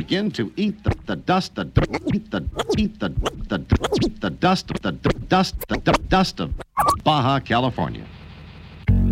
begin to eat the dust of Baja California.